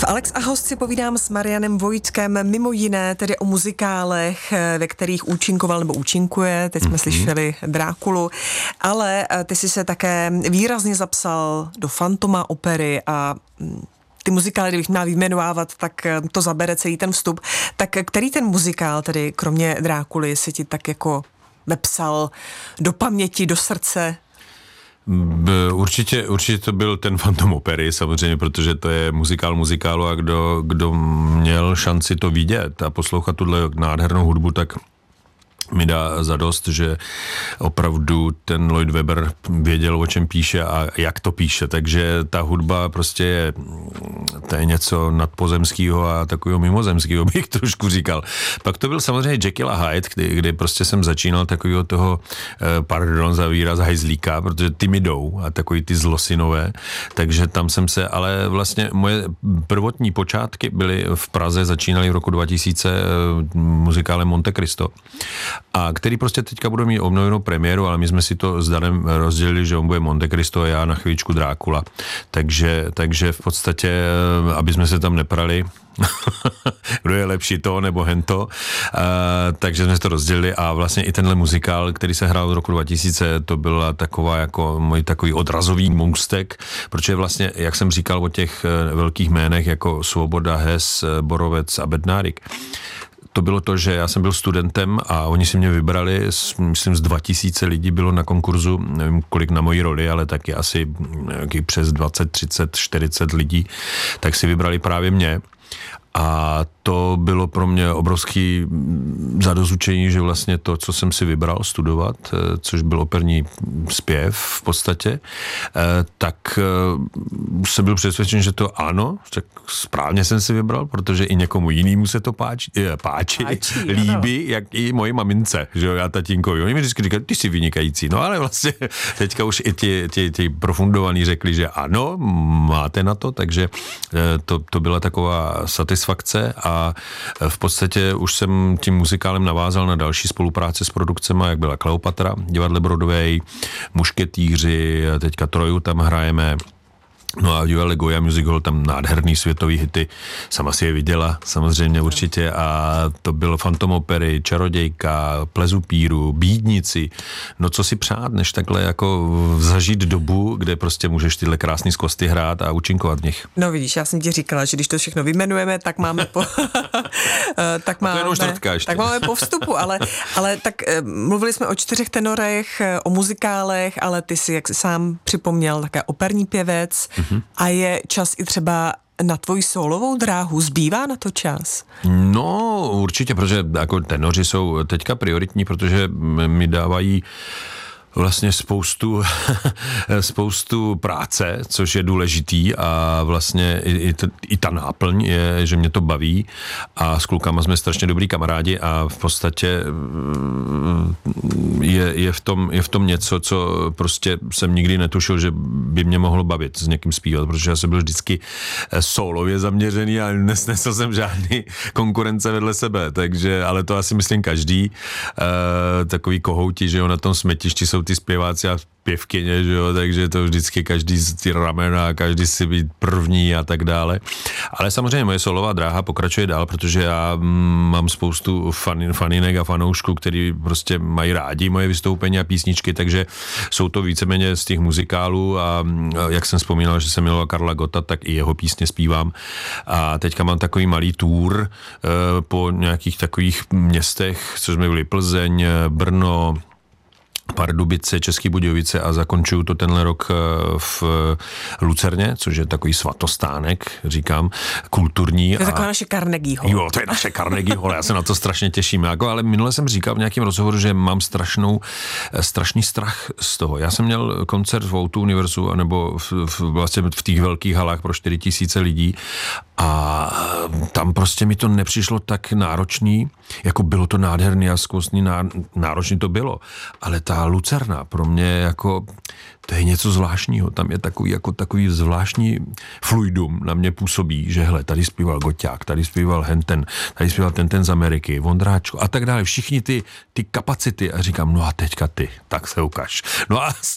V Alex a host si povídám s Marianem Vojtkem mimo jiné tedy o muzikálech, ve kterých účinkoval nebo účinkuje. Teď jsme slyšeli Drákulu, ale ty jsi se také výrazně zapsal do Fantoma opery a ty muzikály, kdybych měla vyjmenovávat, tak to zabere celý ten vstup. Tak který ten muzikál, tedy kromě Drákuly, si ti tak jako vepsal do paměti, do srdce? Určitě to byl ten Fantom opery, samozřejmě, protože to je muzikál muzikálu a kdo měl šanci to vidět a poslouchat tuhle nádhernou hudbu, tak mi dá zadost, že opravdu ten Lloyd Webber věděl, o čem píše a jak to píše, takže ta hudba prostě to je něco nadpozemského a takového mimozemského, bych trošku říkal. Pak to byl samozřejmě Jekyll a Hyde, kdy prostě jsem začínal takového toho, pardon za výraz, hajzlíka, protože ty mi jdou a takový ty zlosinové, takže tam jsem se, ale vlastně moje prvotní počátky byly v Praze, začínaly v roku 2000 muzikálem Monte Cristo, a který prostě teďka budou mít obnovenou premiéru, ale my jsme si to s Danem rozdělili, že on bude Monte Cristo a já na chvíličku Drákula. Takže v podstatě, aby jsme se tam neprali, kdo je lepší to nebo hento, takže jsme to rozdělili a vlastně i tenhle muzikál, který se hrál v roku 2000, to byla taková jako můj takový odrazový můstek, protože vlastně, jak jsem říkal o těch velkých jménech jako Svoboda, Hess, Borovec a Bednárik, to bylo to, že já jsem byl studentem a oni si mě vybrali, myslím z 2000 lidí bylo na konkurzu, nevím kolik na moji roli, ale taky asi přes 20, 30, 40 lidí, tak si vybrali právě mě. A to bylo pro mě obrovský zadozučení, že vlastně to, co jsem si vybral studovat, což byl operní zpěv v podstatě, tak jsem byl přesvědčen, že to ano, tak správně jsem si vybral, protože i někomu jinému se to páči líbí, jak i moji mamince, že jo, já tatínkovi. Oni mi vždycky říkají, ty jsi vynikající, no ale vlastně teďka už i ti profundovaní řekli, že ano, máte na to, takže to byla taková satisfakce a v podstatě už jsem tím muzikálem navázal na další spolupráce s produkcemi, jak byla Kleopatra, divadle Broadway, Mušketýři, teďka Troju tam hrajeme. No a v divadle Goya Music Hall tam nádherný světový hity, sama si je viděla samozřejmě určitě a to bylo Fantom opery, Čarodějka, Plez upíru, Bídnici, no co si přát, než takhle jako zažít dobu, kde prostě můžeš tyhle krásný skvosty hrát a účinkovat v nich. No vidíš, já jsem ti říkala, že když to všechno vyjmenujeme, tak máme tak máme po vstupu, ale tak mluvili jsme o 4 tenorech, o muzikálech, ale ty si, jak jsi sám připomněl, také operní pěvec. A je čas i třeba na tvoji sólovou dráhu? Zbývá na to čas? No, určitě, protože jako tenoři jsou teďka prioritní, protože mi dávají vlastně spoustu práce, což je důležitý a vlastně i ta náplň je, že mě to baví a s klukama jsme strašně dobrý kamarádi a v podstatě je v tom něco, co prostě jsem nikdy netušil, že by mě mohlo bavit s někým zpívat, protože já jsem byl vždycky sólově zaměřený a nesnesl jsem žádný konkurence vedle sebe, takže, ale to asi myslím každý, takový kohouti, že jo, na tom smetišti jsou ty zpěváci a pěvkyně, že jo, takže to vždycky každý z ty ramena, každý si být první a tak dále. Ale samozřejmě moje solová dráha pokračuje dál, protože já mám spoustu faninek a fanoušků, který prostě mají rádi moje vystoupení a písničky, takže jsou to víceméně z těch muzikálů a jak jsem vzpomínal, že jsem miloval Karla Gotta, tak i jeho písně zpívám. A teďka mám takový malý tour po nějakých takových městech, co jsme byli Plzeň, Brno, Pardubice, České Budějovice a zakončuju to tenhle rok v Lucerně, což je takový svatostánek, říkám, kulturní. To je taková naše Carnegie Hall. Jo, to je naše Carnegie Hall, já se na to strašně těším. Ale minule jsem říkal v nějakém rozhovoru, že mám strašný strach z toho. Já jsem měl koncert v O2 Univerzu, nebo vlastně v těch velkých halách pro 4 000 lidí a tam prostě mi to nepřišlo tak náročný, jako bylo to nádherný a skvostný, náročný to bylo, ale ta Lucerna pro mě jako, to je něco zvláštního, tam je takový zvláštní fluidum na mě působí, že hele, tady zpíval Goťák, tady zpíval Henten, tady zpíval ten z Ameriky, Vondráčko a tak dále, všichni ty kapacity a říkám, no a teďka ty, tak se ukaž. No a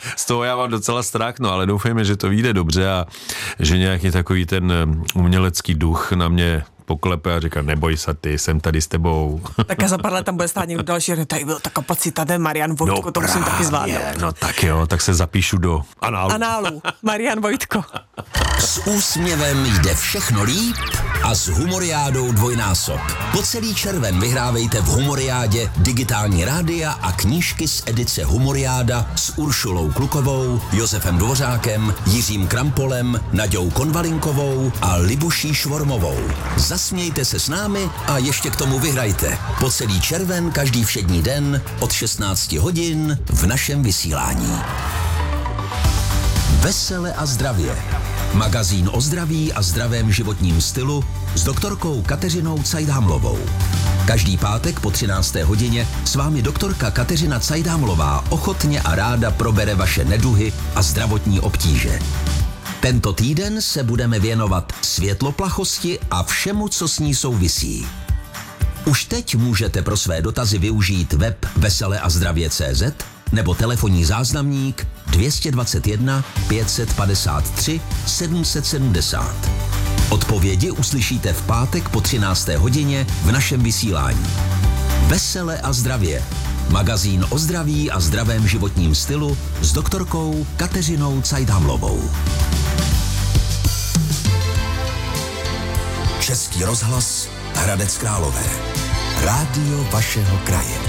Z toho já mám docela strach, no ale doufejme, že to vyjde dobře a že nějaký takový ten umělecký duch na mě poklepe a říká, neboj se ty, jsem tady s tebou. Tak a za pár let tam bude stát někdo další, tady byl ta kapacita, ten Marian Vojtko, no to musím taky zvládnout. No tak jo, tak se zapíšu do análu. Análu, Marian Vojtko. S úsměvem jde všechno líp a s humoriádou dvojnásob. Po celý červen vyhrávejte v Humoriádě digitální rádia a knížky z edice Humoriáda s Uršulou Klukovou, Josefem Dvořákem, Jiřím Krampolem, Naďou Konvalinkovou a Libuší Švormovou. Zasmějte se s námi a ještě k tomu vyhrajte. Po celý červen každý všední den od 16 hodin v našem vysílání. Vesele a zdravě. Magazín o zdraví a zdravém životním stylu s doktorkou Kateřinou Cajdámlovou. Každý pátek po 13. hodině s vámi doktorka Kateřina Cajdámlová ochotně a ráda probere vaše neduhy a zdravotní obtíže. Tento týden se budeme věnovat světloplachosti a všemu, co s ní souvisí. Už teď můžete pro své dotazy využít web veseleazdravě.cz nebo telefonní záznamník 221 553 770. Odpovědi uslyšíte v pátek po 13. hodině v našem vysílání. Vesele a zdravě. Magazín o zdraví a zdravém životním stylu s doktorkou Kateřinou Cajdámlovou. Český rozhlas Hradec Králové. Rádio vašeho kraje.